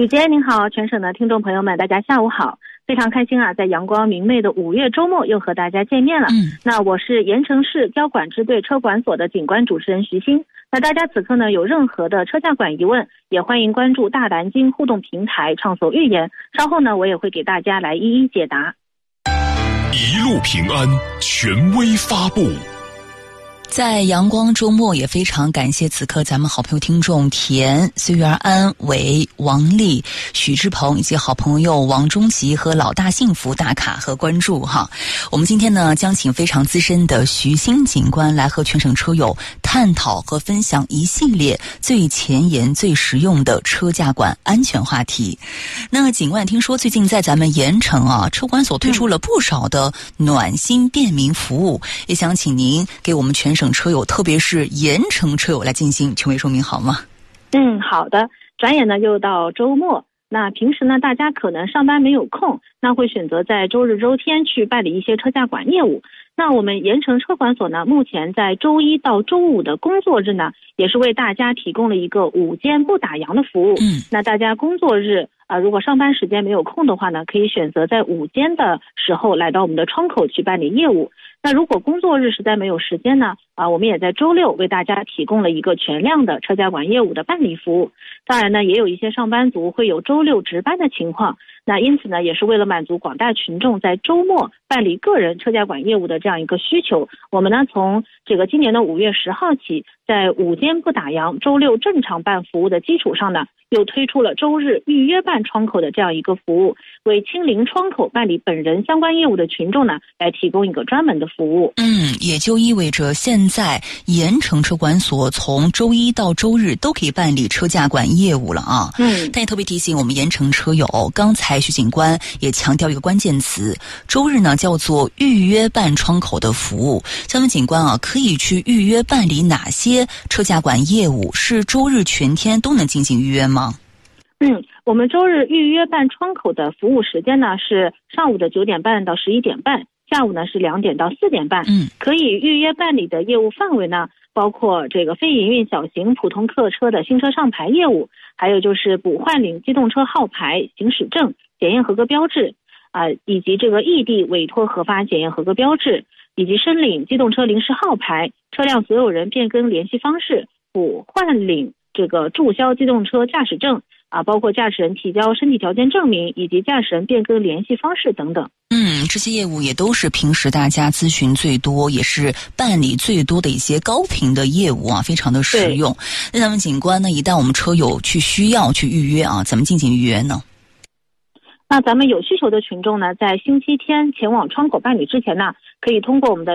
雨杰您好，全省的听众朋友们大家下午好，非常开心啊，在阳光明媚的5月周末又和大家见面了。那我是盐城市交管支队车管所的警官主持人徐鑫。那大家此刻呢有任何的车驾管疑问，也欢迎关注大南京互动平台畅所欲言，稍后呢我也会给大家来一一解答。 一路平安权威发布。 在阳光周末，也非常感谢此刻咱们好朋友听众田、随遇而安、韦、王丽、许志鹏以及好朋友王中吉和老大幸福打卡和关注哈。我们今天呢将请非常资深的徐鑫警官来和全省车友探讨和分享一系列最前沿、最实用的车驾管安全话题。那警官听说最近在咱们盐城啊，车管所推出了不少的暖心便民服务，也想请您给我们全省车友，特别是盐城车友来进行权威说明好吗？ 好的。转眼呢又到周末，那平时呢大家可能上班没有空，那会选择在周日周天去办理一些车驾管业务。那我们盐城车管所呢，目前在周一到周五的工作日呢，也是为大家提供了一个午间不打烊的服务。那大家工作日如果上班时间没有空的话呢，可以选择在午间的时候来到我们的窗口去办理业务。那如果工作日实在没有时间呢，我们也在周六为大家提供了一个全量的车驾管业务的办理服务。当然呢，也有一些上班族会有周六值班的情况，那因此呢，也是为了满足广大群众在周末办理个人车驾管业务的这样一个需求，我们呢从这个今年的5月10号起，在午间不打烊、周六正常办服务的基础上呢，又推出了周日预约办窗口的这样一个服务，为亲临窗口办理本人相关业务的群众呢，来提供一个专门的服务。 也就意味着现在盐城车管所从周一到周日都可以办理车驾管业务了啊。但也特别提醒我们盐城车友，刚才徐警官也强调一个关键词，周日呢叫做预约办窗口的服务。咱们警官啊，可以去预约办理哪些车驾管业务？是周日全天都能进行预约吗？ 我们周日预约办窗口的服务时间呢是上午的9点半到11点半，下午呢是2点到4点半。可以预约办理的业务范围呢，包括这个非营运小型普通客车的新车上牌业务，还有就是补换领机动车号牌、行驶证、检验合格标志以及这个异地委托核发检验合格标志，以及申领机动车临时号牌、车辆所有人变更联系方式、补换领这个注销机动车驾驶证包括驾驶人提交身体条件证明以及驾驶人变更联系方式等等。 这些业务也都是平时大家咨询最多，也是办理最多的一些高频的业务啊，非常的实用。那咱们警官呢，一旦我们车友需要去预约怎么进行预约呢？ 那咱们有需求的群众呢，在星期天前往窗口办理之前呢，可以通过我们的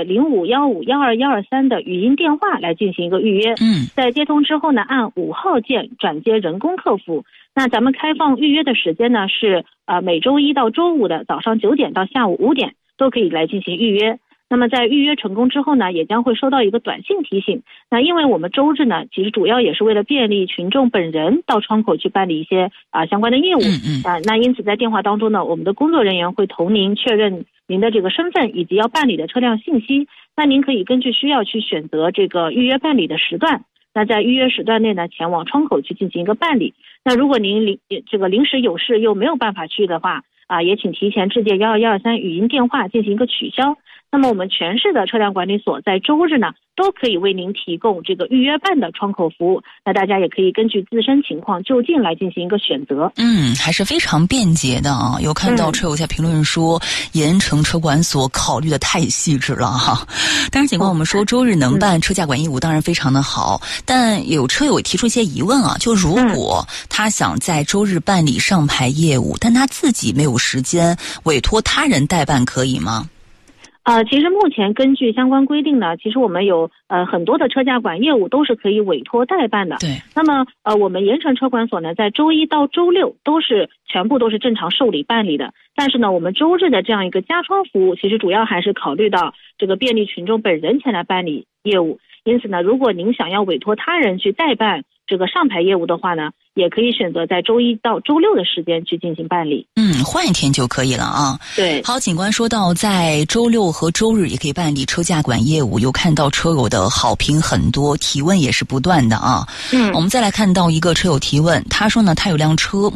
0515121123的语音电话来进行一个预约。在接通之后呢，按5号键转接人工客服。那咱们开放预约的时间呢是每周一到周五的早上9点到下午5点都可以来进行预约。那么在预约成功之后呢，也将会收到一个短信提醒。那因为我们周日呢，其实主要也是为了便利群众本人到窗口去办理一些相关的业务。那因此在电话当中呢，我们的工作人员会同您确认您的这个身份以及要办理的车辆信息。那您可以根据需要去选择这个预约办理的时段。那在预约时段内呢，前往窗口去进行一个办理。那如果您临时有事又没有办法去的话也请提前致电12123语音电话进行一个取消。那么我们全市的车辆管理所在周日呢，都可以为您提供这个预约办的窗口服务。那大家也可以根据自身情况就近来进行一个选择。 还是非常便捷的啊！有看到车友在评论说，盐城车管所考虑的太细致了哈。当然，警官我们说周日能办车驾管业务当然非常的好，但有车友提出一些疑问就如果他想在周日办理上牌业务，但他自己没有时间，委托他人代办可以吗？ 其实目前根据相关规定呢，其实我们有很多的车驾管业务都是可以委托代办的。 对。 那么我们盐城车管所呢，在周一到周六全部都是正常受理办理的。但是呢，我们周日的这样一个加窗服务，其实主要还是考虑到这个便利群众本人前来办理业务。因此呢，如果您想要委托他人去代办这个上牌业务的话呢，也可以选择在周一到周六的时间去进行办理。 换一天就可以了啊。 对。 好，警官说到在周六和周日也可以办理车驾管业务，有看到车友的好评很多，提问也是不断的啊。我们再来看到一个车友提问，他说呢，他有辆车